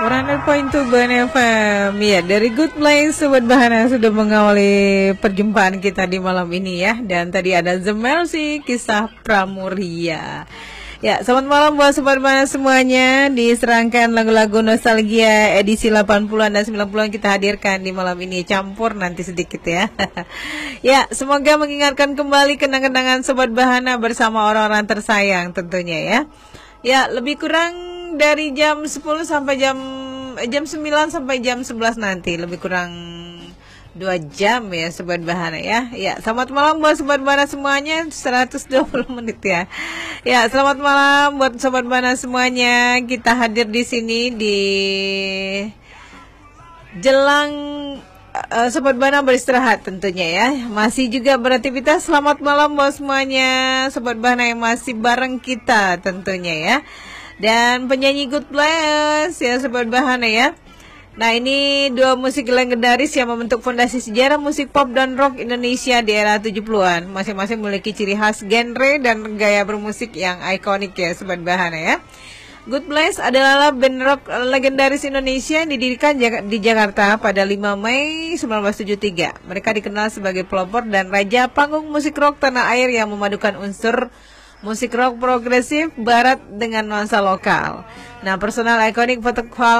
100.2 Ban FM. Ya, dari Good Place Sobat Bahana sudah mengawali perjumpaan kita di malam ini ya. Dan tadi ada The Mercy, kisah Pramuria. Ya, selamat malam buat Sobat Bahana semuanya. Diserangkan lagu-lagu nostalgia edisi 80-an dan 90-an kita hadirkan di malam ini. Campur nanti sedikit ya. Ya, semoga mengingatkan kembali kenang-kenangan Sobat Bahana bersama orang-orang tersayang tentunya ya. Ya, lebih kurang dari jam 10 sampai jam 9 sampai jam 11 nanti, lebih kurang 2 jam ya Sobat Bahana ya. Ya, selamat malam buat Sobat Bahana semuanya, 120 menit ya. Ya, selamat malam buat Sobat Bahana semuanya. Kita hadir di sini di jelang Sobat Bahana beristirahat tentunya ya. Masih juga beraktivitas. Selamat malam buat semuanya Sobat Bahana yang masih bareng kita tentunya ya. Dan penyanyi Good Place ya Sobat Bahana ya. Nah, ini dua musik legendaris yang membentuk fondasi sejarah musik pop dan rock Indonesia di era 70-an. Masing-masing memiliki ciri khas genre dan gaya bermusik yang ikonik ya Sobat Bahana ya. Good Place adalah band rock legendaris Indonesia yang didirikan di Jakarta pada 5 Mei 1973. Mereka dikenal sebagai pelopor dan raja panggung musik rock tanah air yang memadukan unsur musik rock progresif barat dengan nuansa lokal. Nah, personal ikonik foto